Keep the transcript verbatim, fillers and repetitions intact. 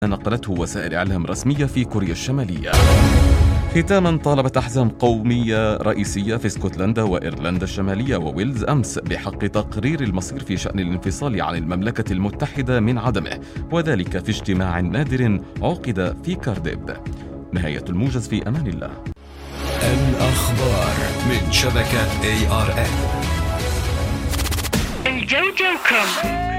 نقلته وسائل إعلام رسمية في كوريا الشمالية. ختاما، طالبت أحزاب قومية رئيسية في اسكتلندا وإيرلندا الشمالية وويلز أمس بحق تقرير المصير في شأن الانفصال عن المملكة المتحدة من عدمه، وذلك في اجتماع نادر عقد في كارديف. نهاية الموجز، في أمان الله. الأخبار من شبكة إيه آر إن. الجوجو كوم.